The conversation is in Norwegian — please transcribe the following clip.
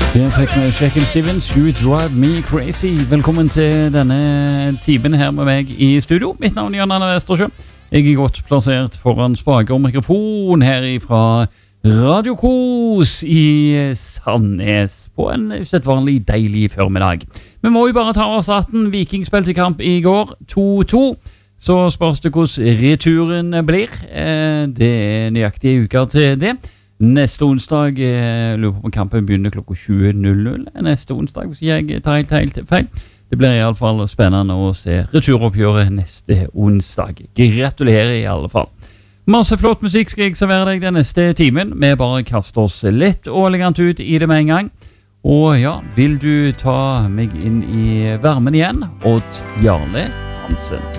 Jeg fikk med Shakin' Stevens, You Drive Me Crazy. Velkommen til denne timen her med meg i studio. Mitt navn er Jan Arne Vestersjø. Jeg er godt plassert foran spaker og mikrofon her fra Radio Kos i Sandnes på en usedvanlig deilig formiddag. Vi må jo bare ta oss 18. Viking spilte kamp i går, 2-2. Så spørs det hvordan returen blir. Det er nøyaktige uker til det. Neste onsdag, lurer på om kampen begynner klokka 20.00. Neste onsdag, hvis jeg tar helt feil. Det blir i alle fall spennende å se returoppgjøret neste onsdag. Gratulerer i alle fall. Masse flott musikk skal jeg servere deg den neste timen. Vi bare kaster oss lett og elegant ut i det med en gang. Og ja, vil du ta meg inn i varmen igjen? Odd Jarle Hansen.